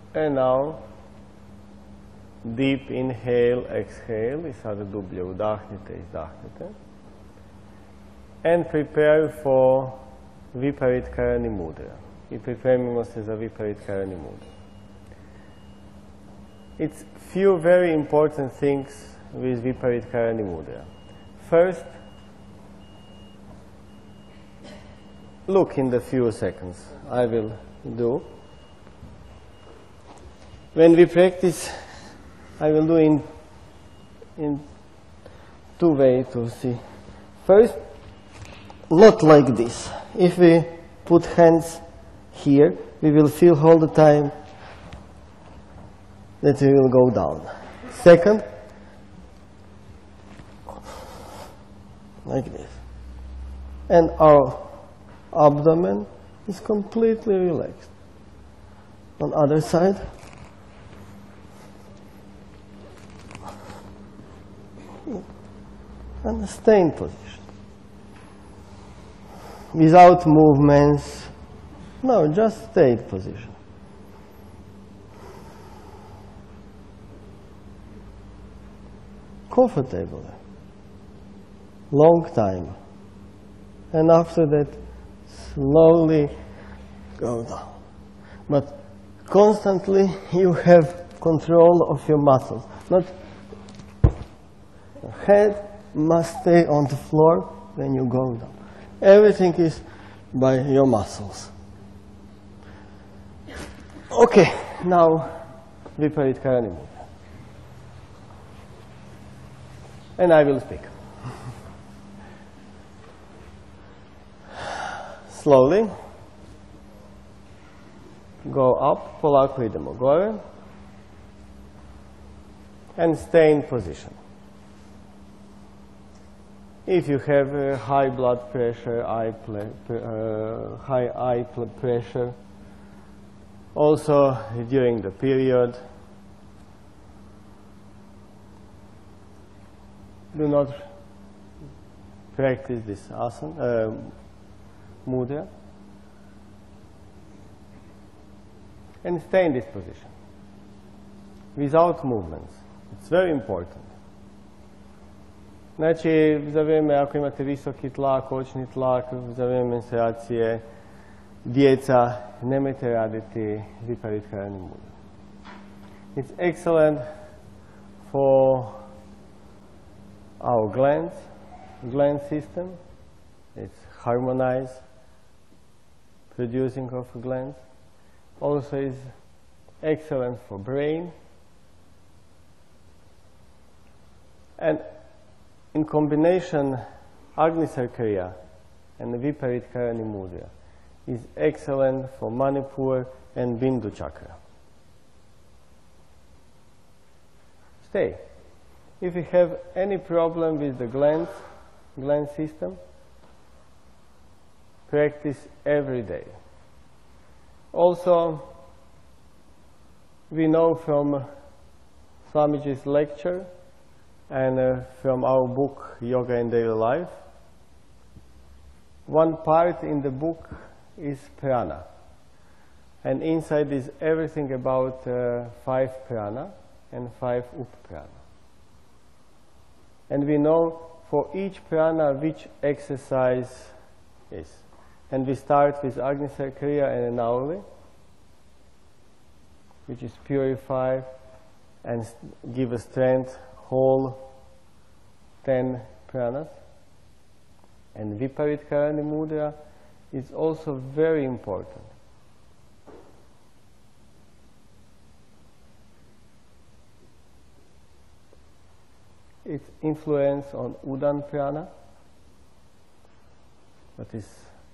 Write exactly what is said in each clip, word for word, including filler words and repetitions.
And now, deep inhale, exhale. I sada dublje udahnite, izdahnite. And prepare for Viparitkarani Mudra. I pripremimo se za Viparitkarani Mudra. It's few very important things with Viparitkarani Mudra. First, look in the few seconds I will do. When we practice, I will do in, in two ways to see. First, not like this. If we put hands here, we will feel all the time that we will go down. Second, like this. And our abdomen is completely relaxed. On other side, and stay in position. Without movements, no, just stay in position. Comfortably, long time, and after that, slowly go down. But constantly you have control of your muscles. Not your head must stay on the floor when you go down. Everything is by your muscles. Okay, now Viparitkarani Mudra. And I will speak. Slowly go up, polako idemo gore, and stay in position. If you have uh, high blood pressure, eye uh, high eye pressure, also during the period, do not practice this asana, uh, mudra, and stay in this position without movements. It's very important. Znači, za vrijeme ako imate visoki tlak, očni tlak, za vrijeme menstruacije, djeca, nemojte raditi Viparitkarani Mudra. It's excellent for our glands, gland system. It's harmonized producing of glands. Also is excellent for brain. And in combination, Agnisarkriya and Viparitkarani Mudra is excellent for Manipur and Bindu chakra. Stay. If you have any problem with the glands, gland system, practice every day. Also, we know from Swamiji's lecture and uh, from our book Yoga in Daily Life, one part in the book is prana, and inside is everything about uh, five prana and five upaprana. And we know for each prana which exercise is. And we start with Agnisarkriya and Anavali, which is purify and give a strength, whole ten pranas. And Viparitkarani Mudra is also very important. Its influence on Udan prana, that is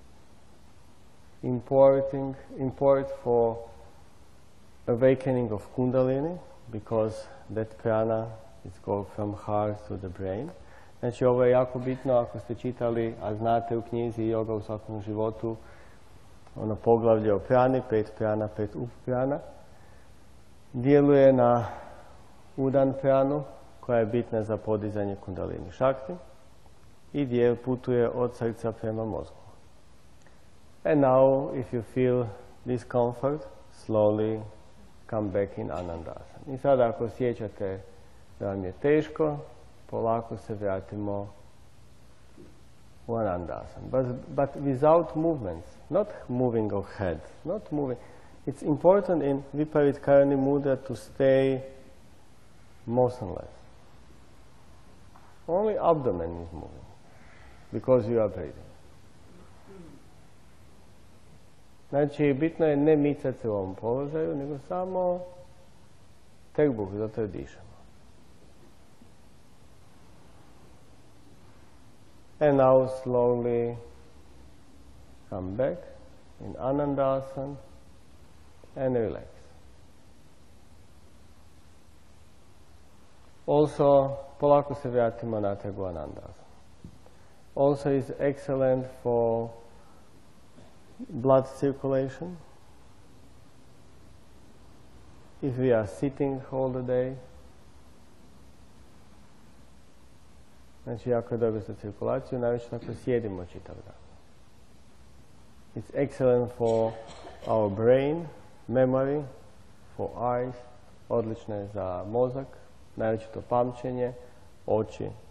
importing, import for awakening of Kundalini, because that prana is go from heart to the brain. Znači, ovo je jako bitno ako ste čitali, a znate u knjizi Yoga u svakom životu, ono poglavlje o prani, pet prana, pet up prana, djeluje na Udan pranu, koja je bitna za podizanje Kundalini Šakti i gdje putuje od srca prema mozgu. And now, if you feel discomfort, slowly come back in Anandasana. I sada ako osjećate da vam je teško, polako se vratimo u Anandasana. But, but without movements, not moving of head, not moving. It's important in Viparitkarani Mudra to stay motionless. Only abdomen is moving because you are breathing. Znači, bitno je ne micati se u ovom položaju, nego samo trbuh, zato dišemo. And now slowly come back in Anandasana and relax. Also, polako se vratimo natrag u Anandasana. Also is excellent for blood circulation. If we are sitting all the day, znači jako je dobro za cirkulaciju, naročito ako sjedimo čitav dan. It's excellent for our brain, memory, for eyes, odlično je za mozak, naročito pamćenje, oči